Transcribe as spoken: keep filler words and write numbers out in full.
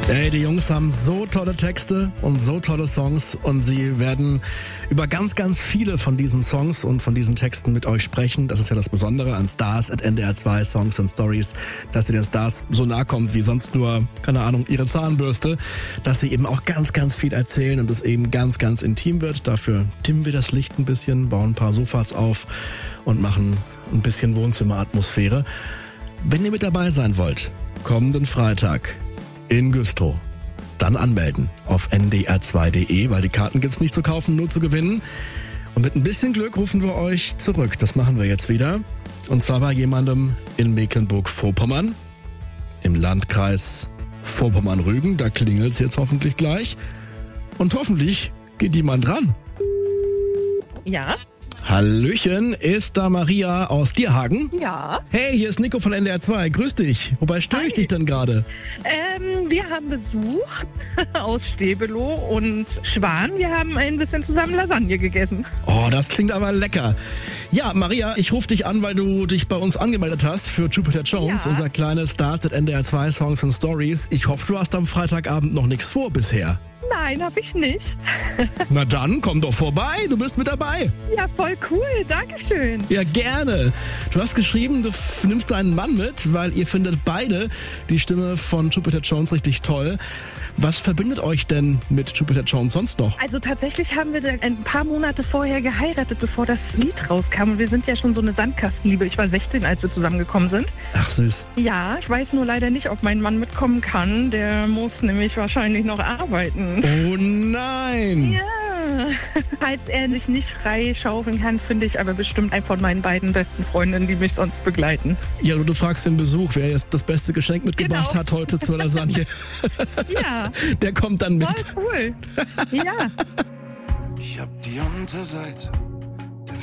Ey, die Jungs haben so tolle Texte und so tolle Songs und sie werden über ganz, ganz viele von diesen Songs und von diesen Texten mit euch sprechen. Das ist ja das Besondere an Stars at N D R zwei Songs and Stories, dass sie den Stars so nahe kommt wie sonst nur, keine Ahnung, ihre Zahnbürste, dass sie eben auch ganz, ganz viel erzählen und es eben ganz, ganz intim wird. Dafür dimmen wir das Licht ein bisschen, bauen ein paar Sofas auf und machen ein bisschen Wohnzimmeratmosphäre. Wenn ihr mit dabei sein wollt, kommenden Freitag in Güstrow, dann anmelden auf N D R zwei Punkt de, weil die Karten gibt's nicht zu kaufen, nur zu gewinnen. Und mit ein bisschen Glück rufen wir euch zurück. Das machen wir jetzt wieder. Und zwar bei jemandem in Mecklenburg-Vorpommern, im Landkreis Vorpommern-Rügen. Da klingelt's jetzt hoffentlich gleich. Und hoffentlich geht jemand ran. Ja. Hallöchen, ist da Maria aus Dierhagen? Ja. Hey, hier ist Nico von N D R zwei. Grüß dich. Wobei störe ich dich denn gerade? Ähm, wir haben Besuch aus Stäbelow und Schwan. Wir haben ein bisschen zusammen Lasagne gegessen. Oh, das klingt aber lecker. Ja, Maria, ich rufe dich an, weil du dich bei uns angemeldet hast für Jupiter Jones, Ja. unser kleines Stars at N D R zwei Songs and Stories. Ich hoffe, du hast am Freitagabend noch nichts vor bisher. Nein, habe ich nicht. Na dann, komm doch vorbei, du bist mit dabei. Ja, voll cool. Dankeschön. Ja, gerne. Du hast geschrieben, du f- nimmst deinen Mann mit, weil ihr findet beide die Stimme von Jupiter Jones richtig toll. Was verbindet euch denn mit Jupiter Jones sonst noch? Also tatsächlich haben wir da ein paar Monate vorher geheiratet, bevor das Lied rauskam. Und wir sind ja schon so eine Sandkastenliebe. Ich war sechzehn, als wir zusammengekommen sind. Ach süß. Ja, ich weiß nur leider nicht, ob mein Mann mitkommen kann. Der muss nämlich wahrscheinlich noch arbeiten. Oh nein! Ja, falls er sich nicht frei schaufeln kann, finde ich aber bestimmt einen von meinen beiden besten Freundinnen, die mich sonst begleiten. Ja, du, du fragst den Besuch, wer jetzt das beste Geschenk mitgebracht Genau. hat heute zur Lasagne. Ja, Der kommt dann mit. voll cool. Ja. Ich hab die Unterseite